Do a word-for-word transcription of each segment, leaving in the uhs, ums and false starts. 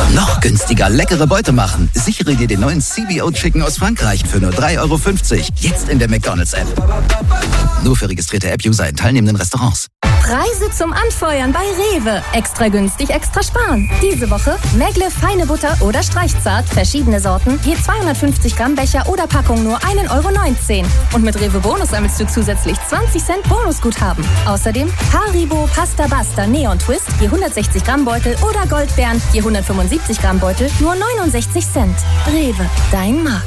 Noch günstiger leckere Beute machen. Sichere dir den neuen C B O Chicken aus Frankreich für nur drei Euro fünfzig. Jetzt in der McDonald's-App. Nur für registrierte App-User in teilnehmenden Restaurants. Preise zum Anfeuern bei Rewe. Extra günstig, extra sparen. Diese Woche Megle feine Butter oder Streichzart, verschiedene Sorten, je zweihundertfünfzig Gramm Becher oder Packung nur ein Euro neunzehn. Und mit Rewe Bonus sammelst du zusätzlich zwanzig Cent Bonusguthaben. Außerdem Haribo Pasta Basta Neon Twist, je hundertsechzig Gramm Beutel oder Goldbeeren, je hundertfünfundsiebzig Gramm Beutel, nur neunundsechzig Cent. Rewe, dein Markt.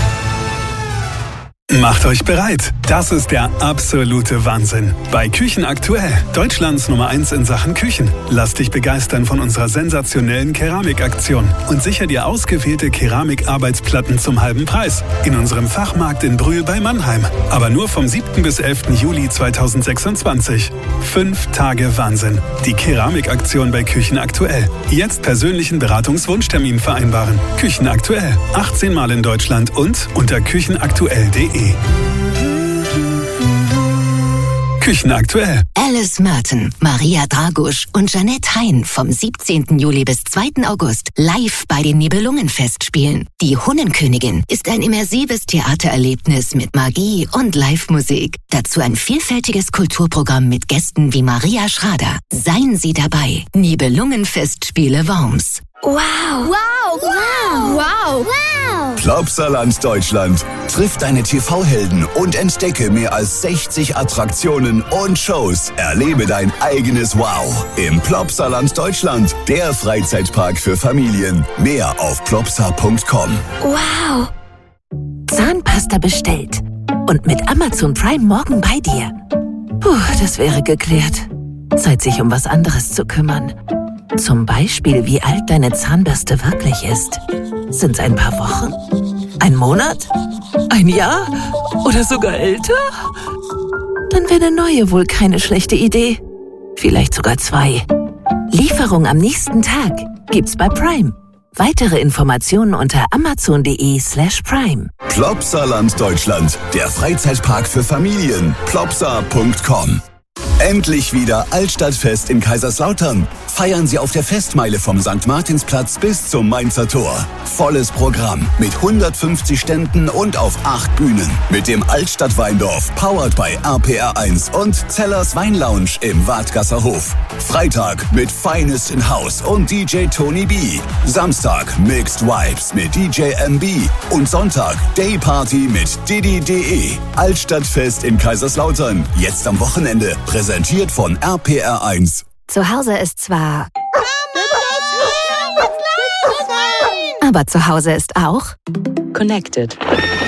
Macht euch bereit. Das ist der absolute Wahnsinn. Bei Küchen aktuell, Deutschlands Nummer eins in Sachen Küchen. Lass dich begeistern von unserer sensationellen Keramikaktion und sicher dir ausgewählte Keramikarbeitsplatten zum halben Preis. In unserem Fachmarkt in Brühl bei Mannheim. Aber nur vom siebten bis elften Juli zweitausendsechsundzwanzig. Fünf Tage Wahnsinn. Die Keramikaktion bei Küchen aktuell. Jetzt persönlichen Beratungswunschtermin vereinbaren. Küchen aktuell. achtzehn Mal in Deutschland und unter küchenaktuell punkt de. Küchen aktuell. Alice Merton, Maria Dragusch und Jeanette Hein vom siebzehnten Juli bis zweiten August live bei den Nibelungenfestspielen. Die Hunnenkönigin ist ein immersives Theatererlebnis mit Magie und Live-Musik. Dazu ein vielfältiges Kulturprogramm mit Gästen wie Maria Schrader. Seien Sie dabei. Nibelungenfestspiele Worms. Wow! Wow! Wow! Wow! Wow! Plopsaland Deutschland. Triff deine T V-Helden und entdecke mehr als sechzig Attraktionen und Shows. Erlebe dein eigenes Wow im Plopsaland Deutschland. Der Freizeitpark für Familien. Mehr auf plopsa punkt com. Wow! Zahnpasta bestellt. Und mit Amazon Prime morgen bei dir. Puh, das wäre geklärt. Zeit, sich um was anderes zu kümmern. Zum Beispiel, wie alt deine Zahnbürste wirklich ist. Sind's ein paar Wochen? Ein Monat? Ein Jahr? Oder sogar älter? Dann wäre eine neue wohl keine schlechte Idee. Vielleicht sogar zwei. Lieferung am nächsten Tag gibt's bei Prime. Weitere Informationen unter amazon punkt de slash prime. Plopsaland Deutschland. Der Freizeitpark für Familien. plopsa punkt com. Endlich wieder Altstadtfest in Kaiserslautern. Feiern Sie auf der Festmeile vom Sankt Martinsplatz bis zum Mainzer Tor. Volles Programm mit hundertfünfzig Ständen und auf acht Bühnen. Mit dem Altstadt-Weindorf, powered by R P R eins und Zellers Weinlounge im Wadgasser Hof. Freitag mit Finest in House und D J Tony B. Samstag Mixed Vibes mit D J M B. Und Sonntag Day Party mit Didi punkt de. Altstadtfest in Kaiserslautern. Jetzt am Wochenende. Präsentiert von R P R eins. Zu Hause ist zwar... Aber zu Hause ist auch... Connected.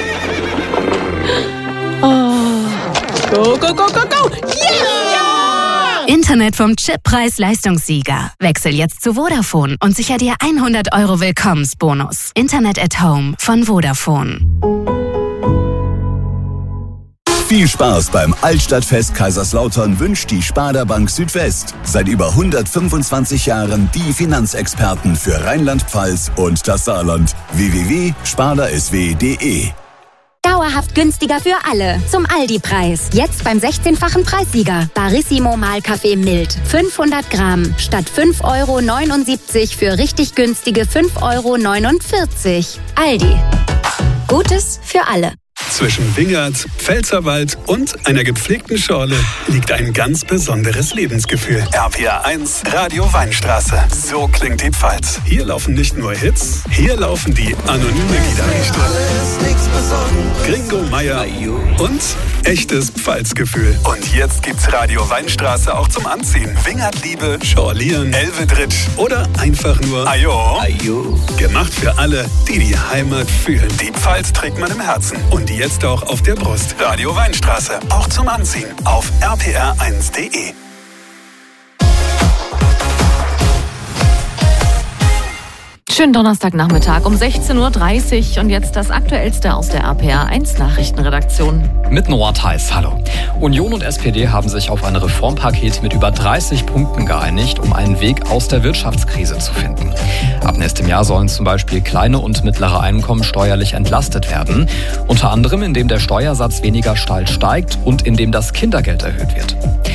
Oh. Go, go, go, go, go! Yeah! Internet vom Chip-Preis-Leistungssieger. Wechsel jetzt zu Vodafone und sicher dir hundert Euro Willkommensbonus. Internet at Home von Vodafone. Viel Spaß beim Altstadtfest Kaiserslautern wünscht die Sparda Bank Südwest. Seit über hundertfünfundzwanzig Jahren die Finanzexperten für Rheinland-Pfalz und das Saarland. w w w punkt sparda s w punkt de. Dauerhaft günstiger für alle. Zum Aldi-Preis. Jetzt beim sechzehnfachen Preissieger. Barissimo Mahlkaffee mild. fünfhundert Gramm. Statt fünf Euro neunundsiebzig für richtig günstige fünf Euro neunundvierzig. Aldi. Gutes für alle. Zwischen Wingert, Pfälzerwald und einer gepflegten Schorle liegt ein ganz besonderes Lebensgefühl. R P R eins, Radio Weinstraße. So klingt die Pfalz. Hier laufen nicht nur Hits, hier laufen die anonyme Gitarristen. Gringo Meier und echtes Pfalzgefühl. Und jetzt gibt's Radio Weinstraße auch zum Anziehen. Wingertliebe, Schorlieren, Elvedritsch oder einfach nur Ajo. Ajo. Gemacht für alle, die die Heimat fühlen. Die Pfalz trägt man im Herzen. Und die jetzt auch auf der Brust. Radio Weinstraße, auch zum Anziehen auf r p r eins punkt de. Schönen Donnerstagnachmittag um sechzehn Uhr dreißig und jetzt das Aktuellste aus der R P R eins Nachrichtenredaktion. Mit Noah Theis, hallo. Union und S P D haben sich auf ein Reformpaket mit über dreißig Punkten geeinigt, um einen Weg aus der Wirtschaftskrise zu finden. Ab nächstem Jahr sollen zum Beispiel kleine und mittlere Einkommen steuerlich entlastet werden. Unter anderem, indem der Steuersatz weniger steil steigt und indem das Kindergeld erhöht wird.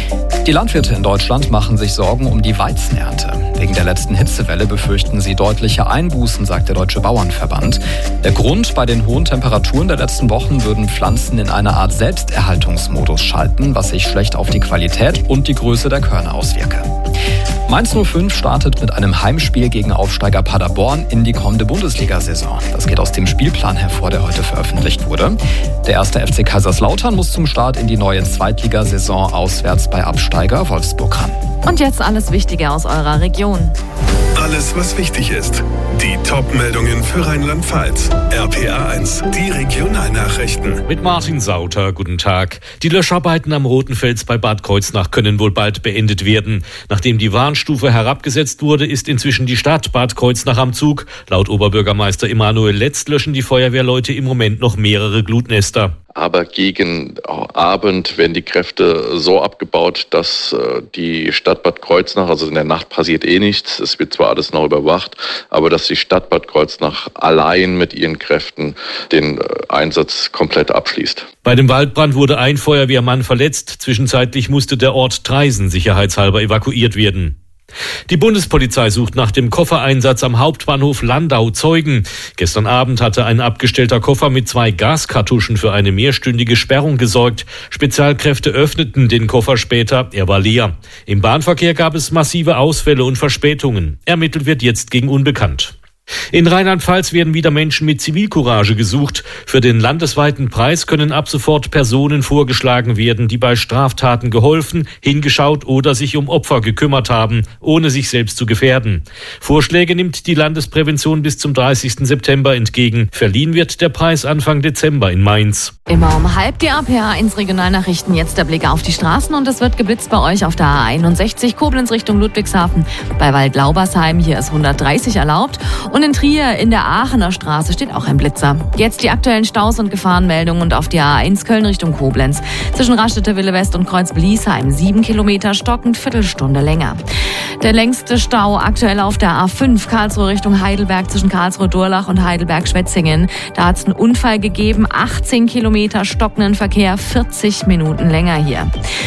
Die Landwirte in Deutschland machen sich Sorgen um die Weizenernte. Wegen der letzten Hitzewelle befürchten sie deutliche Einbußen, sagt der Deutsche Bauernverband. Der Grund: bei den hohen Temperaturen der letzten Wochen würden Pflanzen in eine Art Selbsterhaltungsmodus schalten, was sich schlecht auf die Qualität und die Größe der Körner auswirke. Mainz null fünf startet mit einem Heimspiel gegen Aufsteiger Paderborn in die kommende Bundesliga-Saison. Das geht aus dem Spielplan hervor, der heute veröffentlicht wurde. Der erste F C Kaiserslautern muss zum Start in die neue Zweitligasaison auswärts bei Absteiger Wolfsburg ran. Und jetzt alles Wichtige aus eurer Region. Alles, was wichtig ist. Die Top-Meldungen für Rheinland-Pfalz. R P R eins, die Regionalnachrichten. Mit Martin Sauter, guten Tag. Die Löscharbeiten am Roten Fels bei Bad Kreuznach können wohl bald beendet werden. Nachdem die Warnstufe herabgesetzt wurde, ist inzwischen die Stadt Bad Kreuznach am Zug. Laut Oberbürgermeister Emanuel Letz löschen die Feuerwehrleute im Moment noch mehrere Glutnester. Aber gegen Abend werden die Kräfte so abgebaut, dass äh, die Stadt Bad Kreuznach, also in der Nacht passiert eh nichts, es wird zwar alles noch überwacht, aber dass die Stadt Bad Kreuznach allein mit ihren Kräften den äh, Einsatz komplett abschließt. Bei dem Waldbrand wurde ein Feuerwehrmann verletzt. Zwischenzeitlich musste der Ort Traisen sicherheitshalber evakuiert werden. Die Bundespolizei sucht nach dem Koffereinsatz am Hauptbahnhof Landau Zeugen. Gestern Abend hatte ein abgestellter Koffer mit zwei Gaskartuschen für eine mehrstündige Sperrung gesorgt. Spezialkräfte öffneten den Koffer später, er war leer. Im Bahnverkehr gab es massive Ausfälle und Verspätungen. Ermittelt wird jetzt gegen Unbekannt. In Rheinland-Pfalz werden wieder Menschen mit Zivilcourage gesucht. Für den landesweiten Preis können ab sofort Personen vorgeschlagen werden, die bei Straftaten geholfen, hingeschaut oder sich um Opfer gekümmert haben, ohne sich selbst zu gefährden. Vorschläge nimmt die Landesprävention bis zum dreißigsten September entgegen. Verliehen wird der Preis Anfang Dezember in Mainz. Immer um halb die R P R eins Regionalnachrichten. Jetzt der Blick auf die Straßen und es wird geblitzt bei euch auf der A einundsechzig Koblenz Richtung Ludwigshafen. Bei Waldlaubersheim, hier ist hundertdreißig erlaubt. Und in Trier in der Aachener Straße steht auch ein Blitzer. Jetzt die aktuellen Staus und Gefahrenmeldungen und auf die A eins Köln Richtung Koblenz. Zwischen Raststätte Wille West und Kreuz Bliesheim sieben Kilometer stockend, Viertelstunde länger. Der längste Stau aktuell auf der A fünf Karlsruhe Richtung Heidelberg zwischen Karlsruhe-Durlach und Heidelberg-Schwetzingen. Da hat es einen Unfall gegeben, achtzehn Kilometer stockenden Verkehr, vierzig Minuten länger hier.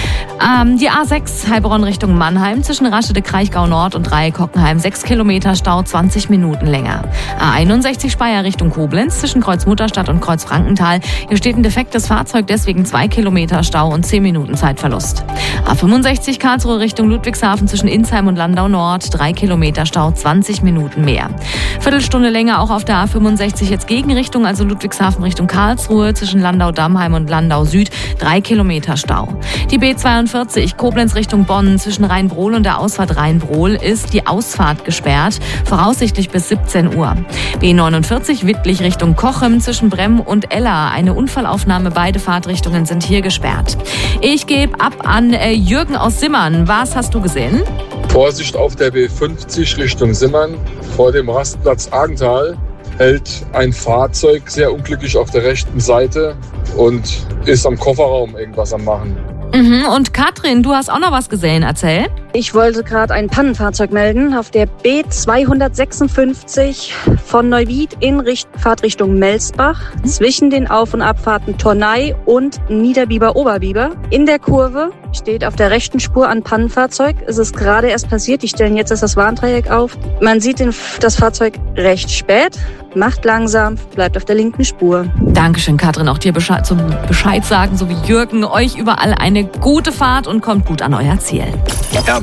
Ähm, die A sechs Heilbronn Richtung Mannheim zwischen Raststätte Kraichgau Nord und Dreieck-Hockenheim sechs Kilometer Stau, zwanzig Minuten länger. A einundsechzig Speyer Richtung Koblenz zwischen Kreuz Mutterstadt und Kreuz Frankenthal. Hier steht ein defektes Fahrzeug, deswegen zwei Kilometer Stau und zehn Minuten Zeitverlust. A fünfundsechzig Karlsruhe Richtung Ludwigshafen zwischen Insheim und Landau Nord, drei Kilometer Stau, zwanzig Minuten mehr. Viertelstunde länger auch auf der A fünfundsechzig jetzt Gegenrichtung, also Ludwigshafen Richtung Karlsruhe zwischen Landau-Dammheim und Landau Süd, drei Kilometer Stau. Die B zweiundvierzig Koblenz Richtung Bonn zwischen Rheinbrohl und der Ausfahrt Rheinbrohl ist die Ausfahrt gesperrt, voraussichtlich bis siebzehn Uhr. B neunundvierzig Wittlich Richtung Cochem zwischen Bremm und Ella, eine Unfallaufnahme, beide Fahrtrichtungen sind hier gesperrt. Ich gebe ab an äh, Jürgen aus Simmern. Was hast du gesehen? Vorsicht auf der B fünfzig Richtung Simmern. Vor dem Rastplatz Agenthal hält ein Fahrzeug sehr unglücklich auf der rechten Seite und ist am Kofferraum irgendwas am Machen. Mhm. Und Katrin, du hast auch noch was gesehen, erzähl. Ich wollte gerade ein Pannenfahrzeug melden auf der B zweihundertsechsundfünfzig von Neuwied in Richt- Fahrtrichtung Melsbach zwischen den Auf- und Abfahrten Tornei und Niederbiber-Oberbiber. In der Kurve steht auf der rechten Spur ein Pannenfahrzeug. Es ist gerade erst passiert, die stellen jetzt erst das Warndreieck auf. Man sieht den, das Fahrzeug recht spät, macht langsam, bleibt auf der linken Spur. Dankeschön, Katrin, auch dir Bescheid, zum Bescheid sagen, so wie Jürgen. Euch überall eine gute Fahrt und kommt gut an euer Ziel. R